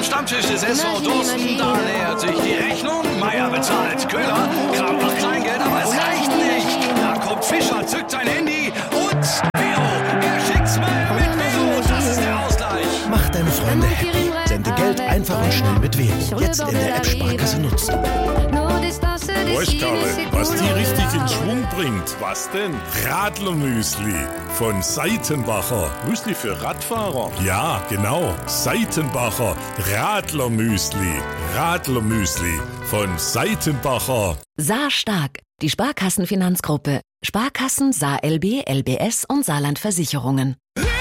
Stammtisch des SV Dorsten, da nähert sich die Rechnung. Meier bezahlt Köhler, Kram macht Kleingeld, aber es reicht nicht. Da kommt Fischer, zückt sein Handy und Vero, er schickt's mal mit Vero. Das ist der Ausgleich. Mach deine Freunde happy. Sende Geld einfach und schnell mit Vero. Jetzt in der App Sparkasse nutzen. Weißt Karle, was die richtig in Schwung bringt? Was denn? Radlermüsli von Seitenbacher. Müsli für Radfahrer? Ja, genau. Seitenbacher Radlermüsli. Radlermüsli von Seitenbacher. Saar stark. Die Sparkassenfinanzgruppe. Sparkassen, Saar LB, LBS und Saarland Versicherungen.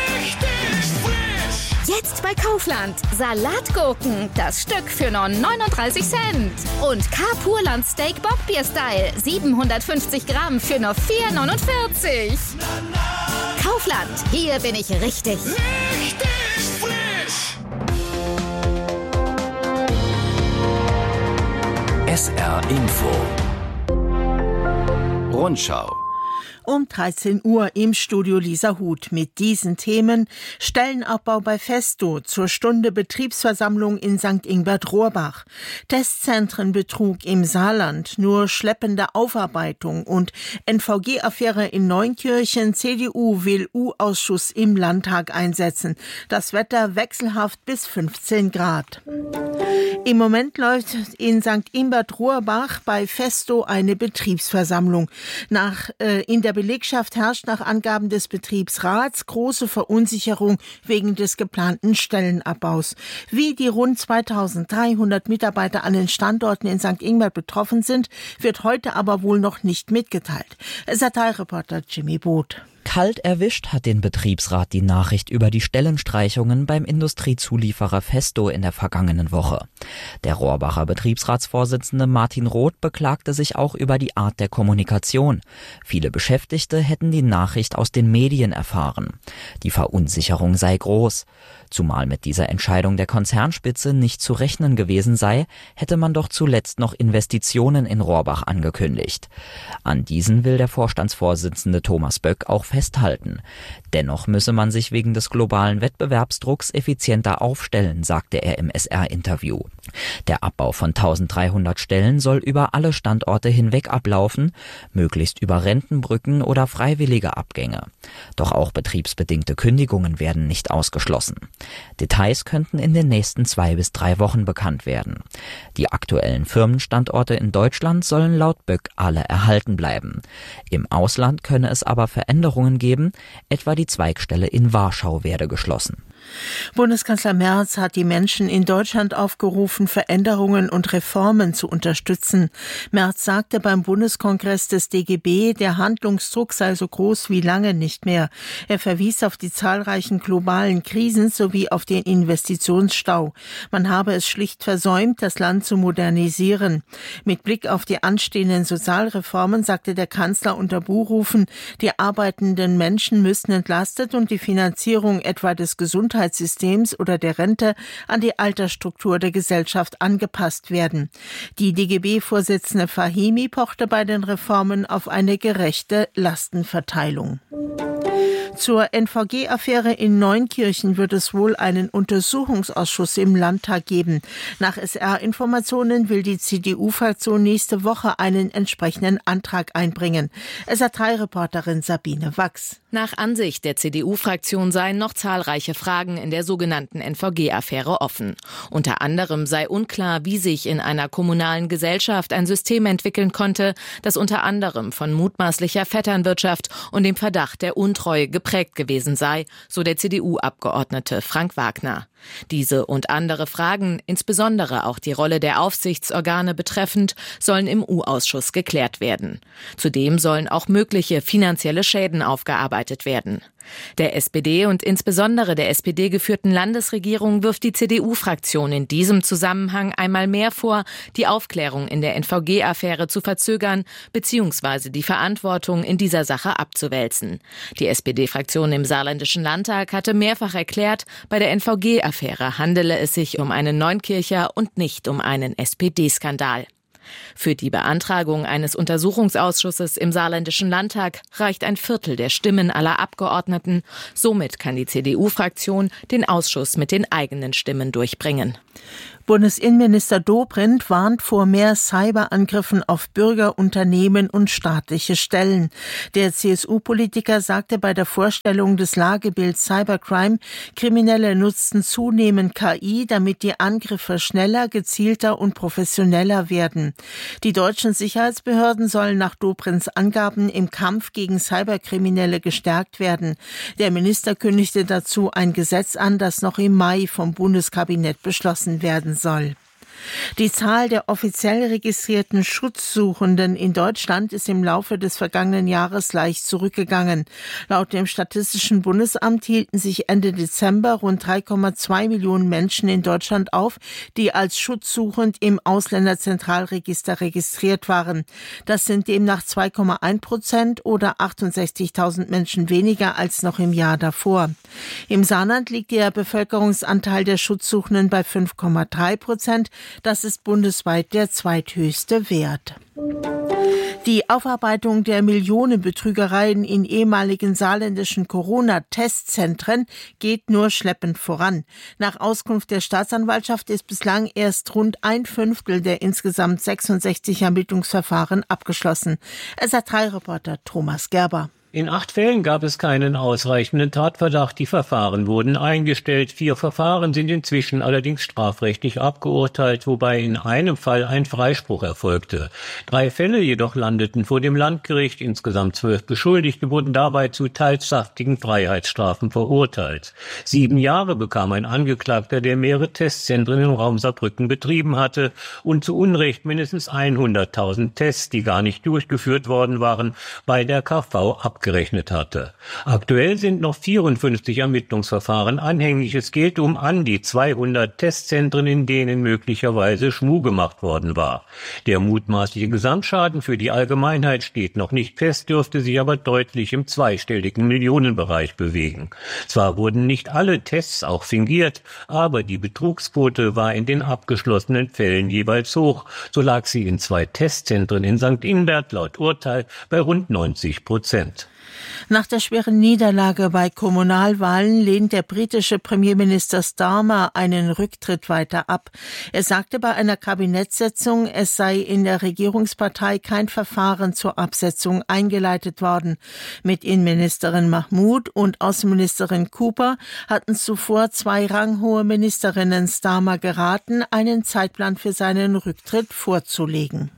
Jetzt bei Kaufland. Salatgurken, das Stück für nur 39 Cent. Und K-Purland Steak Bockbier Style, 750 Gramm für nur 4,49. Kaufland, hier bin ich richtig. Richtig frisch. SR Info. Rundschau. Um 13 Uhr im Studio Lisa Huth mit diesen Themen: Stellenabbau bei Festo, zur Stunde Betriebsversammlung in St. Ingbert-Rohrbach, Testzentrenbetrug im Saarland, nur schleppende Aufarbeitung und NVG-Affäre in Neunkirchen, CDU will U-Ausschuss im Landtag einsetzen. Das Wetter wechselhaft bis 15 Grad. Im Moment läuft in St. Ingbert-Rohrbach bei Festo eine Betriebsversammlung. In der Belegschaft herrscht nach Angaben des Betriebsrats große Verunsicherung wegen des geplanten Stellenabbaus. Wie die rund 2300 Mitarbeiter an den Standorten in St. Ingbert betroffen sind, wird heute aber wohl noch nicht mitgeteilt. SR-Reporter Jimmy Both. Kalt erwischt hat den Betriebsrat die Nachricht über die Stellenstreichungen beim Industriezulieferer Festo in der vergangenen Woche. Der Rohrbacher Betriebsratsvorsitzende Martin Roth beklagte sich auch über die Art der Kommunikation. Viele Beschäftigte hätten die Nachricht aus den Medien erfahren. Die Verunsicherung sei groß. Zumal mit dieser Entscheidung der Konzernspitze nicht zu rechnen gewesen sei, hätte man doch zuletzt noch Investitionen in Rohrbach angekündigt. An diesen will der Vorstandsvorsitzende Thomas Böck auch festhalten. Dennoch müsse man sich wegen des globalen Wettbewerbsdrucks effizienter aufstellen, sagte er im SR-Interview. Der Abbau von 1300 Stellen soll über alle Standorte hinweg ablaufen, möglichst über Rentenbrücken oder freiwillige Abgänge. Doch auch betriebsbedingte Kündigungen werden nicht ausgeschlossen. Details könnten in den nächsten 2 bis 3 Wochen bekannt werden. Die aktuellen Firmenstandorte in Deutschland sollen laut Böck alle erhalten bleiben. Im Ausland könne es aber Veränderungen geben, etwa die Zweigstelle in Warschau werde geschlossen. Bundeskanzler Merz hat die Menschen in Deutschland aufgerufen, Veränderungen und Reformen zu unterstützen. Merz sagte beim Bundeskongress des DGB, der Handlungsdruck sei so groß wie lange nicht mehr. Er verwies auf die zahlreichen globalen Krisen sowie auf den Investitionsstau. Man habe es schlicht versäumt, das Land zu modernisieren. Mit Blick auf die anstehenden Sozialreformen sagte der Kanzler unter Buhrufen, die arbeitenden Menschen müssten entlastet und die Finanzierung etwa des Gesundheitssystems oder der Rente an die Altersstruktur der Gesellschaft angepasst werden. Die DGB-Vorsitzende Fahimi pochte bei den Reformen auf eine gerechte Lastenverteilung. Zur NVG-Affäre in Neunkirchen wird es wohl einen Untersuchungsausschuss im Landtag geben. Nach SR-Informationen will die CDU-Fraktion nächste Woche einen entsprechenden Antrag einbringen. SR3-Reporterin Sabine Wachs. Nach Ansicht der CDU-Fraktion seien noch zahlreiche Fragen in der sogenannten NVG-Affäre offen. Unter anderem sei unklar, wie sich in einer kommunalen Gesellschaft ein System entwickeln konnte, das unter anderem von mutmaßlicher Vetternwirtschaft und dem Verdacht der Untreue geprägt gewesen sei, so der CDU-Abgeordnete Frank Wagner. Diese und andere Fragen, insbesondere auch die Rolle der Aufsichtsorgane betreffend, sollen im U-Ausschuss geklärt werden. Zudem sollen auch mögliche finanzielle Schäden aufgearbeitet werden. Der SPD und insbesondere der SPD-geführten Landesregierung wirft die CDU-Fraktion in diesem Zusammenhang einmal mehr vor, die Aufklärung in der NVG-Affäre zu verzögern bzw. die Verantwortung in dieser Sache abzuwälzen. Die SPD-Fraktion im Saarländischen Landtag hatte mehrfach erklärt, bei der NVG-Affäre handele es sich um einen Neunkircher und nicht um einen SPD-Skandal. Für die Beantragung eines Untersuchungsausschusses im Saarländischen Landtag reicht 1/4 der Stimmen aller Abgeordneten. Somit kann die CDU-Fraktion den Ausschuss mit den eigenen Stimmen durchbringen. Bundesinnenminister Dobrindt warnt vor mehr Cyberangriffen auf Bürger, Unternehmen und staatliche Stellen. Der CSU-Politiker sagte bei der Vorstellung des Lagebilds Cybercrime, Kriminelle nutzten zunehmend KI, damit die Angriffe schneller, gezielter und professioneller werden. Die deutschen Sicherheitsbehörden sollen nach Dobrindts Angaben im Kampf gegen Cyberkriminelle gestärkt werden. Der Minister kündigte dazu ein Gesetz an, das noch im Mai vom Bundeskabinett beschlossen werden soll. Die Zahl der offiziell registrierten Schutzsuchenden in Deutschland ist im Laufe des vergangenen Jahres leicht zurückgegangen. Laut dem Statistischen Bundesamt hielten sich Ende Dezember rund 3,2 Millionen Menschen in Deutschland auf, die als schutzsuchend im Ausländerzentralregister registriert waren. Das sind demnach 2,1% oder 68.000 Menschen weniger als noch im Jahr davor. Im Saarland liegt der Bevölkerungsanteil der Schutzsuchenden bei 5,3%. Das ist bundesweit der zweithöchste Wert. Die Aufarbeitung der Millionenbetrügereien in ehemaligen saarländischen Corona-Testzentren geht nur schleppend voran. Nach Auskunft der Staatsanwaltschaft ist bislang erst rund 1/5 der insgesamt 66 Ermittlungsverfahren abgeschlossen. SR3-Reporter Thomas Gerber. In 8 Fällen gab es keinen ausreichenden Tatverdacht. Die Verfahren wurden eingestellt. 4 Verfahren sind inzwischen allerdings strafrechtlich abgeurteilt, wobei in einem Fall ein Freispruch erfolgte. 3 Fälle jedoch landeten vor dem Landgericht. Insgesamt 12 Beschuldigte wurden dabei zu teils saftigen Freiheitsstrafen verurteilt. 7 Jahre bekam ein Angeklagter, der mehrere Testzentren im Raum Saarbrücken betrieben hatte und zu Unrecht mindestens 100.000 Tests, die gar nicht durchgeführt worden waren, bei der KV abgerechnet hatte. Aktuell sind noch 54 Ermittlungsverfahren anhängig. Es geht um an die 200 Testzentren, in denen möglicherweise Schmuh gemacht worden war. Der mutmaßliche Gesamtschaden für die Allgemeinheit steht noch nicht fest, dürfte sich aber deutlich im zweistelligen Millionenbereich bewegen. Zwar wurden nicht alle Tests auch fingiert, aber die Betrugsquote war in den abgeschlossenen Fällen jeweils hoch. So lag sie in 2 Testzentren in St. Ingbert laut Urteil bei rund 90%. Nach der schweren Niederlage bei Kommunalwahlen lehnt der britische Premierminister Starmer einen Rücktritt weiter ab. Er sagte bei einer Kabinettssitzung, es sei in der Regierungspartei kein Verfahren zur Absetzung eingeleitet worden. Mit Innenministerin Mahmood und Außenministerin Cooper hatten zuvor 2 ranghohe Ministerinnen Starmer geraten, einen Zeitplan für seinen Rücktritt vorzulegen.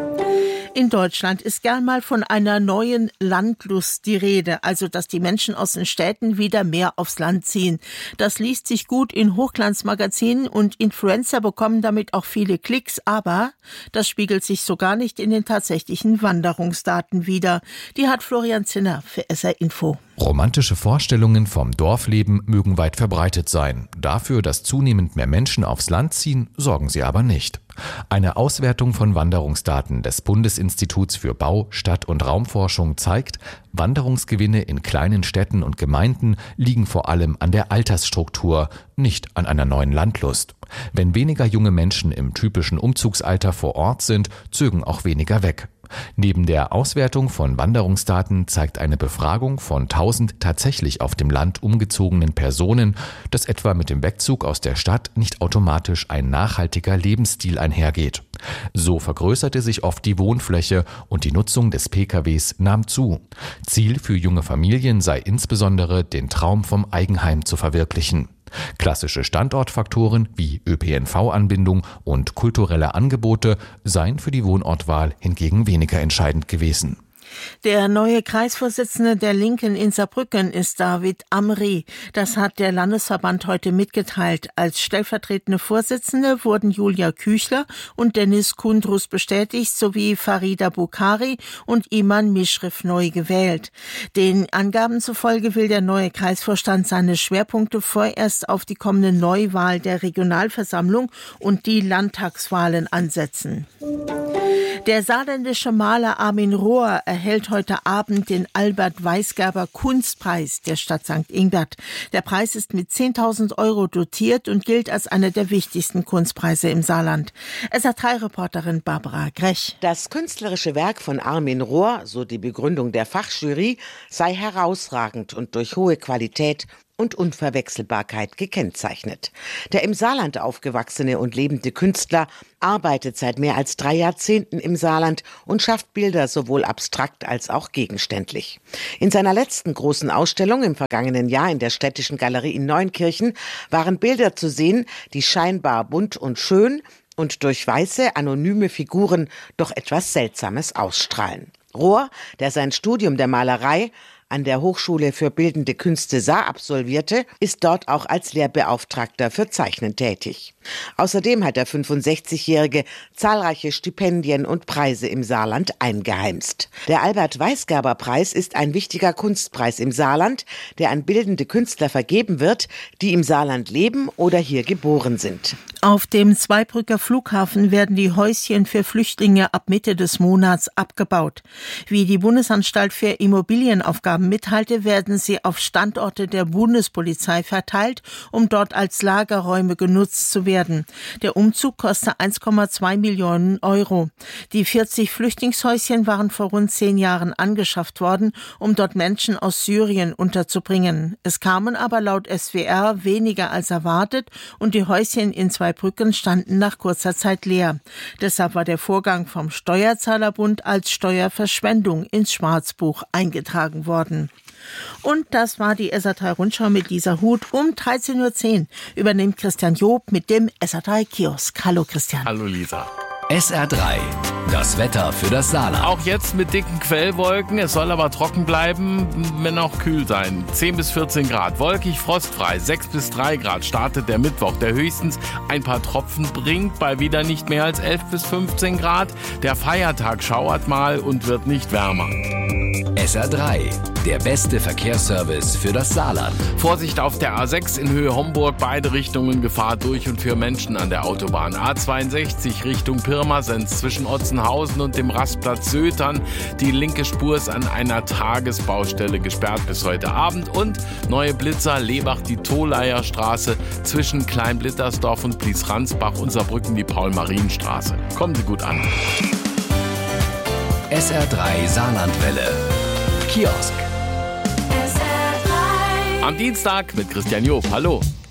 In Deutschland ist gern mal von einer neuen Landlust die Rede, also dass die Menschen aus den Städten wieder mehr aufs Land ziehen. Das liest sich gut in Hochglanzmagazinen und Influencer bekommen damit auch viele Klicks, aber das spiegelt sich sogar nicht in den tatsächlichen Wanderungsdaten wider. Die hat Florian Zinner für SR Info. Romantische Vorstellungen vom Dorfleben mögen weit verbreitet sein. Dafür, dass zunehmend mehr Menschen aufs Land ziehen, sorgen sie aber nicht. Eine Auswertung von Wanderungsdaten des Bundesinstituts für Bau-, Stadt- und Raumforschung zeigt, Wanderungsgewinne in kleinen Städten und Gemeinden liegen vor allem an der Altersstruktur, nicht an einer neuen Landlust. Wenn weniger junge Menschen im typischen Umzugsalter vor Ort sind, zögen auch weniger weg. Neben der Auswertung von Wanderungsdaten zeigt eine Befragung von 1000 tatsächlich auf dem Land umgezogenen Personen, dass etwa mit dem Wegzug aus der Stadt nicht automatisch ein nachhaltiger Lebensstil einhergeht. So vergrößerte sich oft die Wohnfläche und die Nutzung des PKWs nahm zu. Ziel für junge Familien sei insbesondere, den Traum vom Eigenheim zu verwirklichen. Klassische Standortfaktoren wie ÖPNV-Anbindung und kulturelle Angebote seien für die Wohnortwahl hingegen weniger entscheidend gewesen. Der neue Kreisvorsitzende der Linken in Saarbrücken ist David Amri. Das hat der Landesverband heute mitgeteilt. Als stellvertretende Vorsitzende wurden Julia Küchler und Dennis Kundrus bestätigt, sowie Farida Bukhari und Iman Mischrif neu gewählt. Den Angaben zufolge will der neue Kreisvorstand seine Schwerpunkte vorerst auf die kommende Neuwahl der Regionalversammlung und die Landtagswahlen ansetzen. Der saarländische Maler Armin Rohr erhält heute Abend den Albert Weisgerber Kunstpreis der Stadt St. Ingbert. Der Preis ist mit 10.000 € dotiert und gilt als einer der wichtigsten Kunstpreise im Saarland. SR3-Reporterin Barbara Grech. Das künstlerische Werk von Armin Rohr, so die Begründung der Fachjury, sei herausragend und durch hohe Qualität und Unverwechselbarkeit gekennzeichnet. Der im Saarland aufgewachsene und lebende Künstler arbeitet seit mehr als 3 Jahrzehnten im Saarland und schafft Bilder sowohl abstrakt als auch gegenständlich. In seiner letzten großen Ausstellung im vergangenen Jahr in der Städtischen Galerie in Neunkirchen waren Bilder zu sehen, die scheinbar bunt und schön und durch weiße, anonyme Figuren doch etwas Seltsames ausstrahlen. Rohr, der sein Studium der Malerei an der Hochschule für Bildende Künste Saar absolvierte, ist dort auch als Lehrbeauftragter für Zeichnen tätig. Außerdem hat der 65-Jährige zahlreiche Stipendien und Preise im Saarland eingeheimst. Der Albert-Weisgerber-Preis ist ein wichtiger Kunstpreis im Saarland, der an bildende Künstler vergeben wird, die im Saarland leben oder hier geboren sind. Auf dem Zweibrücker Flughafen werden die Häuschen für Flüchtlinge ab Mitte des Monats abgebaut. Wie die Bundesanstalt für Immobilienaufgaben mitteilte, werden sie auf Standorte der Bundespolizei verteilt, um dort als Lagerräume genutzt zu werden. Der Umzug kostet 1,2 Millionen €. Die 40 Flüchtlingshäuschen waren vor rund 10 Jahren angeschafft worden, um dort Menschen aus Syrien unterzubringen. Es kamen aber laut SWR weniger als erwartet und die Häuschen in Zweibrücken standen nach kurzer Zeit leer. Deshalb war der Vorgang vom Steuerzahlerbund als Steuerverschwendung ins Schwarzbuch eingetragen worden. Und das war die SR3-Rundschau mit Lisa Huth. Um 13.10 Uhr übernimmt Christian Job mit dem SR3-Kiosk. Hallo Christian. Hallo Lisa. SR3, das Wetter für das Saarland. Auch jetzt mit dicken Quellwolken, es soll aber trocken bleiben, wenn auch kühl sein. 10 bis 14 Grad, wolkig, frostfrei, 6 bis 3 Grad startet der Mittwoch, der höchstens ein paar Tropfen bringt, bei wieder nicht mehr als 11 bis 15 Grad. Der Feiertag schauert mal und wird nicht wärmer. SR3, der beste Verkehrsservice für das Saarland. Vorsicht auf der A6 in Höhe Homburg, beide Richtungen Gefahr durch und für Menschen an der Autobahn. A62 Richtung Pirmasens zwischen Otzenhausen und dem Rastplatz Sötern. Die linke Spur ist an einer Tagesbaustelle gesperrt bis heute Abend. Und neue Blitzer, Lebach die Tholeier Straße zwischen Kleinblittersdorf und Blies-Ransbach und Saarbrücken die Paul-Marien-Straße. Kommen Sie gut an. SR3 Saarlandwelle. Kiosk. Am Dienstag mit Christian Job. Hallo.